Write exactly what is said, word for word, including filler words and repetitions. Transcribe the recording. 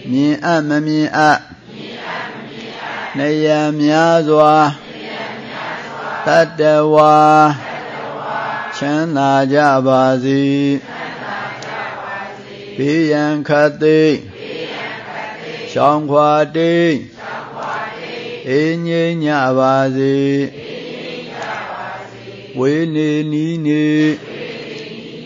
မြင်အပ်မမြင်အပ်နေရများစွာတတ္တဝါချမ်းသာကြပါစေဘေးရန်ခတ်သိရှောင်ခွာတိတ်အေးငြိမ်းကြပါစေဝေနေနီးနေ